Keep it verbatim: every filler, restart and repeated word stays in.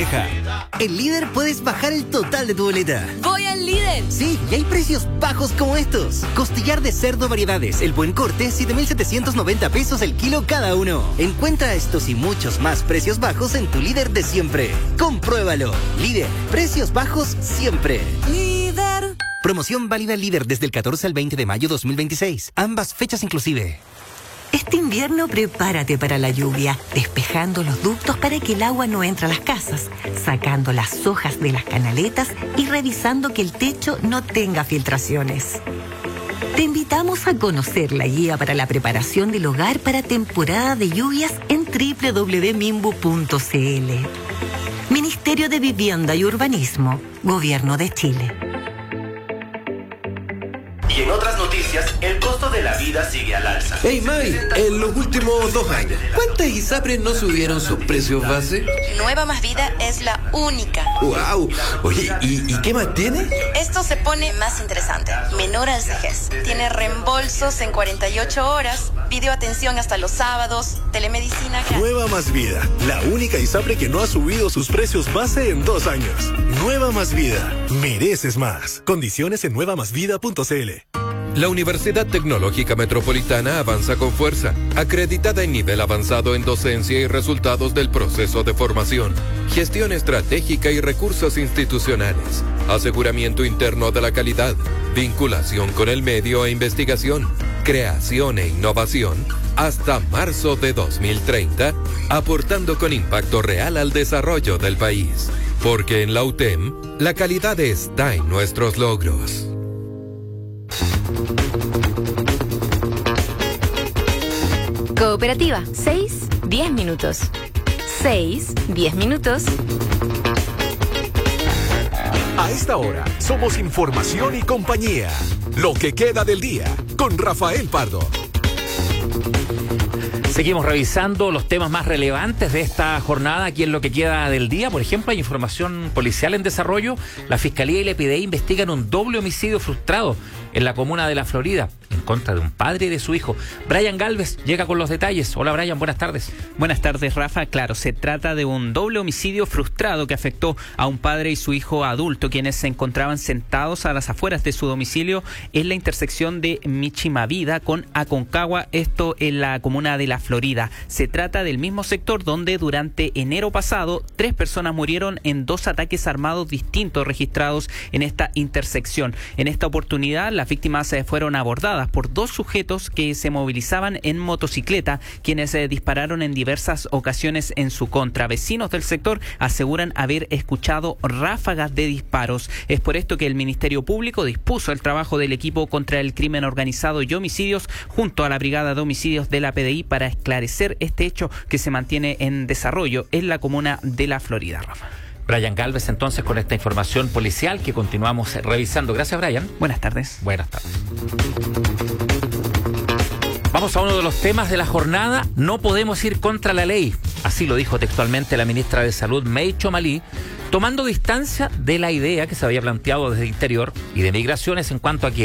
En Líder puedes bajar el total de tu boleta. ¡Voy al Líder! Sí, y hay precios bajos como estos. Costillar de cerdo variedades, el buen corte, siete mil setecientos noventa pesos el kilo cada uno. Encuentra estos y muchos más precios bajos en tu Líder de siempre. Compruébalo. Líder, precios bajos siempre. Líder. Promoción válida Líder desde el catorce al veinte de mayo dos mil veintiséis. Ambas fechas inclusive. Este invierno prepárate para la lluvia, despejando los ductos para que el agua no entre a las casas, sacando las hojas de las canaletas y revisando que el techo no tenga filtraciones. Te invitamos a conocer la guía para la preparación del hogar para temporada de lluvias en doble u doble u doble u punto minbu punto c l. Ministerio de Vivienda y Urbanismo, Gobierno de Chile. Y en otras noticias, el costo de la vida sigue al alza. Hey May, en los últimos dos años, ¿cuántas ISAPRES no subieron sus precios base? Nueva Más Vida es la única. ¡Wow! Oye, ¿y, ¿y qué más tiene? Esto se pone más interesante. Menor al C G E S. Tiene reembolsos en cuarenta y ocho horas, videoatención hasta los sábados, telemedicina. Nueva Más Vida, la única ISAPRE que no ha subido sus precios base en dos años. Nueva Más Vida, mereces más. Condiciones en nueva más vida punto c l. La Universidad Tecnológica Metropolitana avanza con fuerza, acreditada en nivel avanzado en docencia y resultados del proceso de formación, gestión estratégica y recursos institucionales, aseguramiento interno de la calidad, vinculación con el medio e investigación, creación e innovación, hasta marzo de dos mil treinta, aportando con impacto real al desarrollo del país. Porque en la U T E M, la calidad está en nuestros logros. Cooperativa, seis, diez minutos. seis, diez minutos. A esta hora, somos información y compañía. Lo que queda del día, con Rafael Pardo. Seguimos revisando los temas más relevantes de esta jornada aquí en Lo que queda del día. Por ejemplo, hay información policial en desarrollo. La Fiscalía y la E P D I investigan un doble homicidio frustrado en la comuna de La Florida, en contra de un padre y de su hijo. Brian Galvez llega con los detalles. Hola Brian, buenas tardes. Buenas tardes, Rafa. Claro, se trata de un doble homicidio frustrado que afectó a un padre y su hijo adulto, quienes se encontraban sentados a las afueras de su domicilio en la intersección de Michimavida con Aconcagua, esto en la comuna de La Florida. Se trata del mismo sector donde durante enero pasado tres personas murieron en dos ataques armados distintos registrados en esta intersección. En esta oportunidad, las víctimas eh, fueron abordadas por dos sujetos que se movilizaban en motocicleta, quienes eh, dispararon en diversas ocasiones en su contra. Vecinos del sector aseguran haber escuchado ráfagas de disparos. Es por esto que el Ministerio Público dispuso el trabajo del equipo contra el crimen organizado y homicidios junto a la Brigada de Homicidios de la P D I para esclarecer este hecho que se mantiene en desarrollo en la comuna de La Florida, Rafa. Brian Galvez, entonces, con esta información policial que continuamos revisando. Gracias, Brian. Buenas tardes. Buenas tardes. Vamos a uno de los temas de la jornada. No podemos ir contra la ley. Así lo dijo textualmente la ministra de Salud, May Chomalí, tomando distancia de la idea que se había planteado desde Interior y de Migraciones en cuanto a que